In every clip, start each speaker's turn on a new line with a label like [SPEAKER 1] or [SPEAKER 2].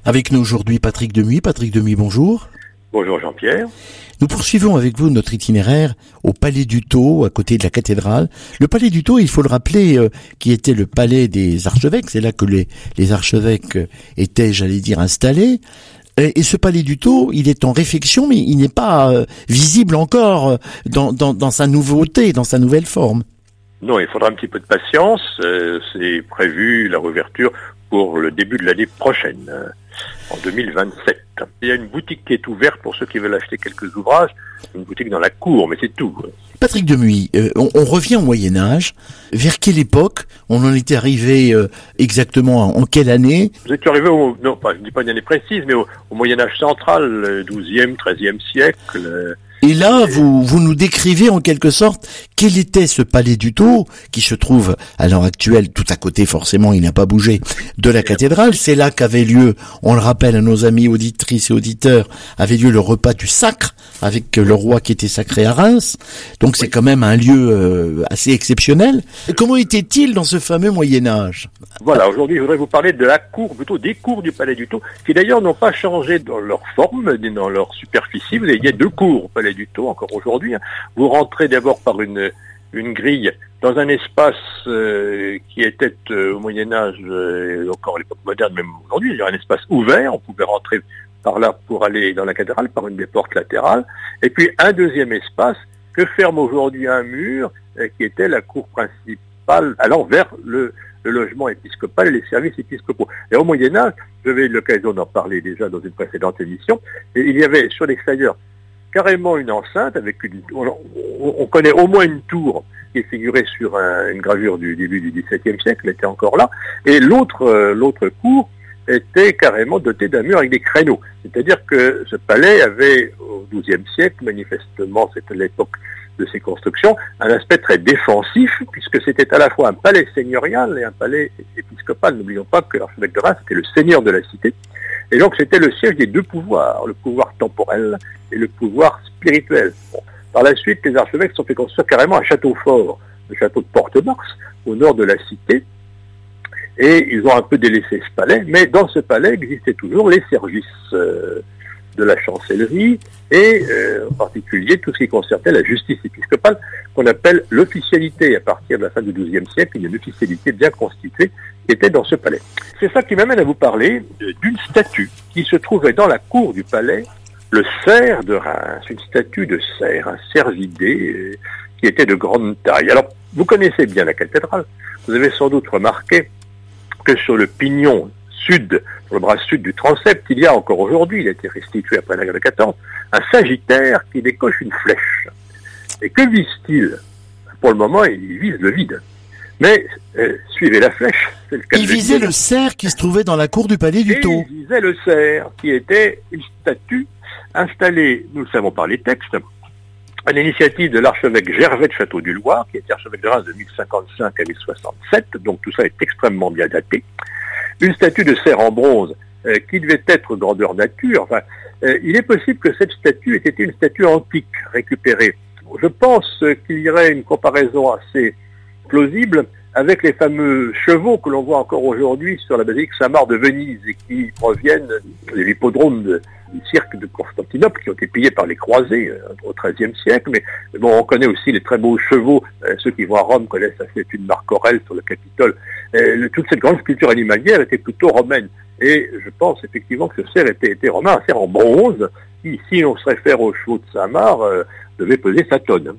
[SPEAKER 1] Avec nous aujourd'hui Patrick Demuy. Patrick Demuy, bonjour.
[SPEAKER 2] Bonjour Jean-Pierre.
[SPEAKER 1] Nous poursuivons avec vous notre itinéraire au Palais du Thau, à côté de la cathédrale. Le Palais du Thau, il faut le rappeler, qui était le palais des archevêques. C'est là que les archevêques étaient, j'allais dire, installés. Et ce Palais du Thau, il est en réfection, mais il n'est pas visible encore dans sa nouveauté, dans sa nouvelle forme.
[SPEAKER 2] Non, il faudra un petit peu de patience. C'est prévu la réouverture pour le début de l'année prochaine, en 2027. Il y a une boutique qui est ouverte pour ceux qui veulent acheter quelques ouvrages, une boutique dans la cour, mais c'est tout.
[SPEAKER 1] Patrick Demuy, on revient au Moyen-Âge. Vers quelle époque on en était arrivé exactement en quelle année?
[SPEAKER 2] Vous êtes arrivé je ne dis pas une année précise, mais au Moyen-Âge central, 12e, 13e siècle.
[SPEAKER 1] Et là, vous nous décrivez en quelque sorte quel était ce Palais du Thau, qui se trouve à l'heure actuelle tout à côté, forcément, il n'a pas bougé, de la cathédrale. C'est là qu'avait lieu, on le rappelle à nos amis auditrices et auditeurs, avait lieu le repas du sacre, avec le roi qui était sacré à Reims. Donc c'est quand même un lieu assez exceptionnel. Et comment était-il dans ce fameux Moyen-Âge?
[SPEAKER 2] Voilà, aujourd'hui je voudrais vous parler de la cour, plutôt des cours du Palais du Thau, qui d'ailleurs n'ont pas changé dans leur forme, dans leur superficie. Il y a deux cours au Palais du Thau encore aujourd'hui. Vous rentrez d'abord par une grille dans un espace qui était au Moyen-Âge, encore à l'époque moderne, même aujourd'hui, il y a un espace ouvert, on pouvait rentrer par là pour aller dans la cathédrale par une des portes latérales, et puis un deuxième espace que ferme aujourd'hui un mur qui était la cour principale allant vers le logement épiscopal et les services épiscopaux. Et au Moyen-Âge, j'avais eu l'occasion d'en parler déjà dans une précédente émission, et il y avait sur l'extérieur carrément une enceinte avec on connaît au moins une tour qui est figurée sur une gravure du début du XVIIe siècle, elle était encore là, et l'autre cour était carrément dotée d'un mur avec des créneaux. C'est-à-dire que ce palais avait, au XIIe siècle, manifestement, c'était l'époque de ses constructions, un aspect très défensif, puisque c'était à la fois un palais seigneurial et un palais épiscopal. N'oublions pas que l'archevêque de Reims était le seigneur de la cité, et donc c'était le siège des deux pouvoirs, le pouvoir temporel et le pouvoir spirituel. Bon. Par la suite, les archevêques se sont fait construire carrément un château fort, le château de Porte-Mars, au nord de la cité, et ils ont un peu délaissé ce palais, mais dans ce palais existaient toujours les services de la chancellerie et en particulier tout ce qui concernait la justice épiscopale qu'on appelle l'officialité. À partir de la fin du XIIe siècle, il y a une officialité bien constituée qui était dans ce palais. C'est ça qui m'amène à vous parler d'une statue qui se trouvait dans la cour du palais, le cerf de Reims, une statue de cerf, un cervidé qui était de grande taille. Alors, vous connaissez bien la cathédrale, vous avez sans doute remarqué que sur le pignon sud, sur le bras sud du transept, il y a encore aujourd'hui, il a été restitué après la guerre de 14, un sagittaire qui décoche une flèche. Et que vise-t-il? Pour le moment, il vise le vide. Mais suivez la flèche. C'est le cas.
[SPEAKER 1] Il visait le cerf qui se trouvait dans la cour du Palais du Thau.
[SPEAKER 2] Il visait le cerf, qui était une statue installée, nous le savons par les textes, à l'initiative de l'archevêque Gervais de Château-du-Loir, qui était archevêque de Reims de 1055 à 1067, donc tout ça est extrêmement bien daté. Une statue de cerf en bronze qui devait être grandeur nature. Enfin, il est possible que cette statue ait été une statue antique récupérée. Je pense qu'il y aurait une comparaison assez plausible avec les fameux chevaux que l'on voit encore aujourd'hui sur la basilique Saint-Marc de Venise et qui proviennent de l'hippodrome du cirque de Constantinople qui ont été pillés par les croisés au XIIIe siècle. Mais bon, on connaît aussi les très beaux chevaux. Ceux qui vont à Rome connaissent la statue de Marc Aurèle sur le Capitole. Toute cette grande sculpture animalière était plutôt romaine. Et je pense effectivement que ce cerf était romain, un cerf en bronze qui, si on se réfère aux chevaux de Saint-Marc, devait peser sa tonne.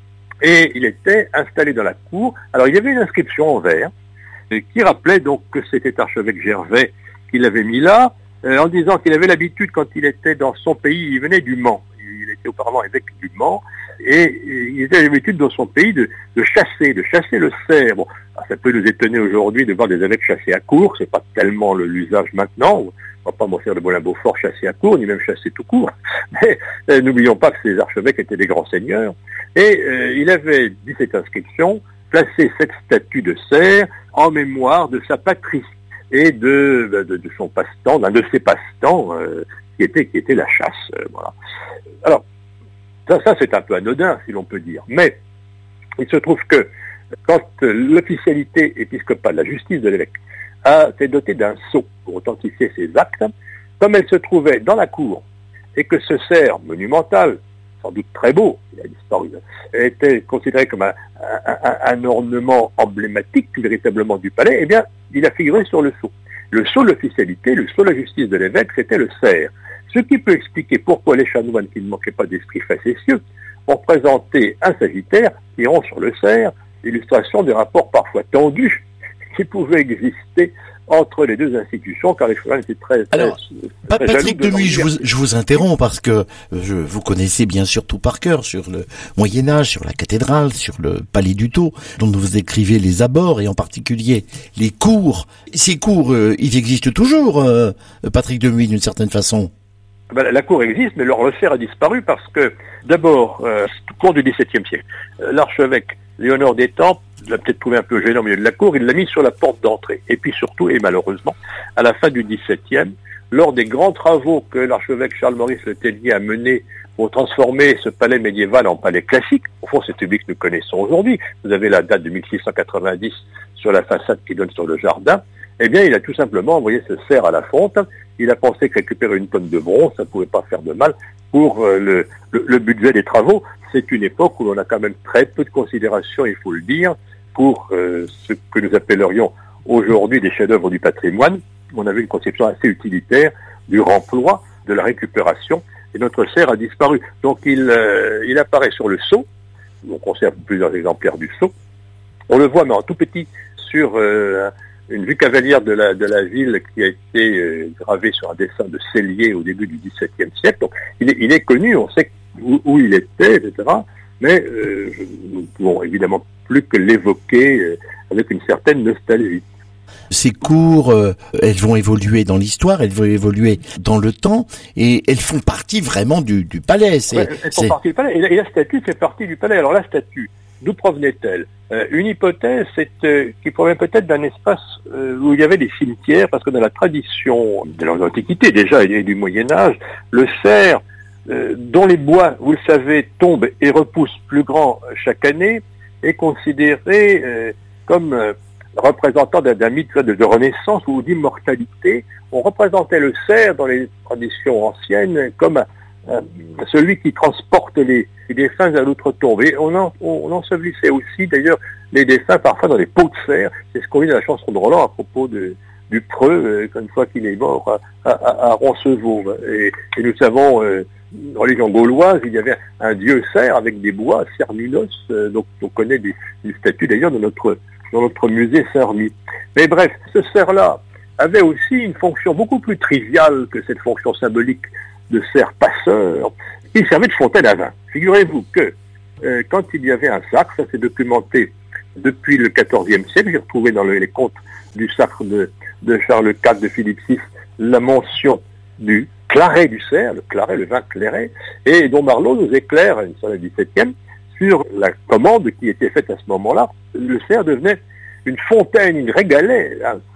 [SPEAKER 2] Et il était installé dans la cour. Alors il y avait une inscription en verre qui rappelait donc que c'était archevêque Gervais qui l'avait mis là, en disant qu'il avait l'habitude, quand il était dans son pays, il venait du Mans. Il était auparavant évêque du Mans, et il avait l'habitude dans son pays de chasser le cerf. Bon, ça peut nous étonner aujourd'hui de voir des évêques chasser à court, c'est pas tellement l'usage maintenant. On va pas Monseigneur de Boulin-Beaufort chasser à court, ni même chasser tout court. Mais n'oublions pas que ces archevêques étaient des grands seigneurs. Et il avait dit cette inscription, placé cette statue de cerf en mémoire de sa patrie et de son passe-temps, d'un de ses passe-temps qui était la chasse. Voilà. Alors, ça c'est un peu anodin, si l'on peut dire. Mais il se trouve que quand l'officialité épiscopale, la justice de l'évêque, a été dotée d'un sceau pour authentifier ses actes, Comme elle se trouvait dans la cour, et que ce cerf monumental, sans doute très beau, il a disparu, était considéré comme un ornement emblématique véritablement du palais, eh bien, il a figuré sur le sceau. Le sceau de l'officialité, le sceau de la justice de l'évêque, c'était le cerf. Ce qui peut expliquer pourquoi les chanoines qui ne manquaient pas d'esprit facétieux ont présenté un sagittaire qui ont sur le cerf l'illustration des rapports parfois tendus qui pouvaient exister entre les deux institutions, car les chanoines étaient très
[SPEAKER 1] Patrick Demuy, je vous interromps parce que vous connaissez bien sûr tout par cœur sur le Moyen-Âge, sur la cathédrale, sur le palais du Thau, dont vous écrivez les abords et en particulier les cours. Ces cours, ils existent toujours, Patrick Demuy, d'une certaine façon.
[SPEAKER 2] La cour existe, mais le cerf a disparu parce que, d'abord, au cours du XVIIe siècle, l'archevêque Léonore d'Étampes l'a peut-être trouvé un peu gênant au milieu de la cour, il l'a mis sur la porte d'entrée. Et puis surtout, et malheureusement, à la fin du XVIIe, lors des grands travaux que l'archevêque Charles-Maurice Le Tellier a menés pour transformer ce palais médiéval en palais classique, au fond c'est celui que nous connaissons aujourd'hui, vous avez la date de 1690 sur la façade qui donne sur le jardin, eh bien il a tout simplement envoyé ce cerf à la fonte, il a pensé que récupérer une tonne de bronze, ça ne pouvait pas faire de mal pour le budget des travaux. C'est une époque où l'on a quand même très peu de considération, il faut le dire, pour ce que nous appellerions aujourd'hui des chefs-d'œuvre du patrimoine. On avait une conception assez utilitaire du remploi, de la récupération, et notre cerf a disparu. Donc il apparaît sur le sceau, on conserve plusieurs exemplaires du sceau, on le voit mais en tout petit sur une vue cavalière de la ville qui a été gravée sur un dessin de Cellier au début du XVIIe siècle. Donc il est connu, on sait où il était, etc. Mais nous ne pouvons évidemment plus que l'évoquer avec une certaine nostalgie.
[SPEAKER 1] Ces cours, elles vont évoluer dans l'histoire, elles vont évoluer dans le temps, et elles font partie vraiment du palais.
[SPEAKER 2] Elles font partie du palais, et la statue fait partie du palais. Alors la statue, d'où provenait-elle? Une hypothèse, qui provient peut-être d'un espace où il y avait des cimetières, parce que dans la tradition de l'Antiquité déjà et du Moyen-Âge, le cerf, dont les bois, vous le savez, tombent et repoussent plus grands chaque année, est considéré comme représentant d'un mythe de renaissance ou d'immortalité. On représentait le cerf dans les traditions anciennes comme celui qui transporte les défunts à l'autre tombe. Et on ensevelissait aussi d'ailleurs les défunts parfois dans des pots de cerf. C'est ce qu'on dit dans la chanson de Roland à propos du preux, une fois qu'il est mort à Roncevaux. Et nous savons, en religion gauloise, il y avait un dieu cerf avec des bois, Cernunnos, donc on connaît des statues d'ailleurs dans notre musée Cerny. Mais bref, ce cerf-là avait aussi une fonction beaucoup plus triviale que cette fonction symbolique de cerf passeur. Il servait de fontaine à vin. Figurez-vous que quand il y avait un sacre, ça s'est documenté depuis le XIVe siècle, j'ai retrouvé dans les contes du sacre de Charles IV, de Philippe VI, la mention du claret du cerf, le vin claret, et dont Marlot nous éclaire, sur le XVIIe, sur la commande qui était faite à ce moment-là. Le cerf devenait une fontaine, il régalait.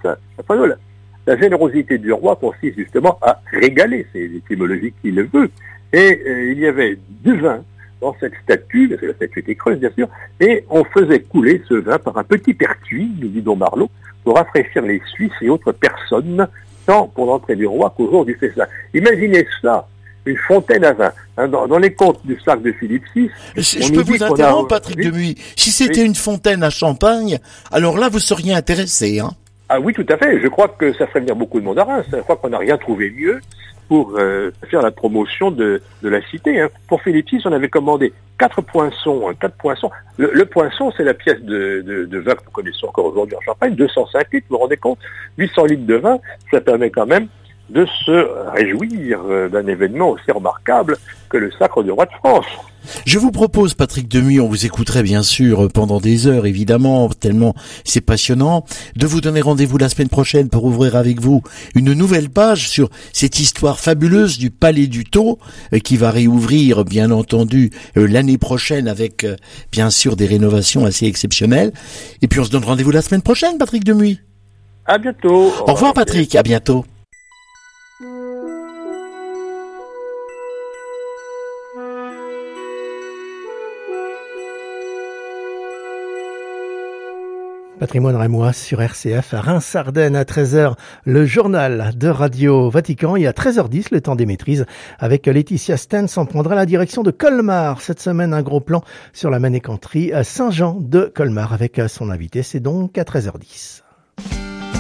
[SPEAKER 2] La générosité du roi consiste justement à régaler, c'est l'étymologie qui le veut. Et il y avait du vin dans cette statue, parce que la statue était creuse bien sûr, et on faisait couler ce vin par un petit pertuis, nous dit Don Marlot, pour rafraîchir les Suisses et autres personnes, tant pour l'entrée du roi qu'au jour du festin. Imaginez ça, une fontaine à vin. Hein, dans les contes du sacre de Philippe VI...
[SPEAKER 1] Je peux vous interrompre, Patrick Demuy. Si c'était une fontaine à champagne, alors là, vous seriez intéressé, hein?
[SPEAKER 2] Ah oui, tout à fait. Je crois que ça ferait venir beaucoup de monde à Reims. Je crois qu'on n'a rien trouvé mieux pour faire la promotion de la cité. Hein. Pour Philippe VI, on avait commandé 4 poinçons. Le poinçon, c'est la pièce de vin que nous connaissons encore aujourd'hui en Champagne, 205 litres, vous vous rendez compte? 800 litres de vin, ça permet quand même de se réjouir d'un événement aussi remarquable que le sacre du roi de France.
[SPEAKER 1] Je vous propose, Patrick Demuy, on vous écouterait bien sûr pendant des heures, évidemment, tellement c'est passionnant, de vous donner rendez-vous la semaine prochaine pour ouvrir avec vous une nouvelle page sur cette histoire fabuleuse du Palais du Thau, qui va réouvrir, bien entendu, l'année prochaine avec, bien sûr, des rénovations assez exceptionnelles. Et puis on se donne rendez-vous la semaine prochaine, Patrick Demuy.
[SPEAKER 2] À bientôt.
[SPEAKER 1] Au revoir, Patrick, à bientôt.
[SPEAKER 3] Patrimoine rémois sur RCF à Reims-Ardennes à 13h, le journal de Radio Vatican, et à 13h10, le temps des maîtrises avec Laetitia Stens en prendra la direction de Colmar. Cette semaine, un gros plan sur la manécanterie à Saint-Jean de Colmar avec son invité. C'est donc à 13h10.